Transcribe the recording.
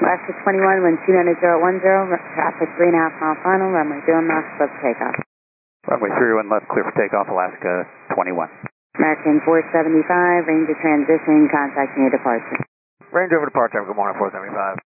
Alaska 21, wind 290.10, traffic 3.5 mile final, runway 0 knots, left takeoff. Runway 31 left, clear for takeoff, Alaska 21. American 475, range of transition, contacting your departure. Range over departure, good morning, 475.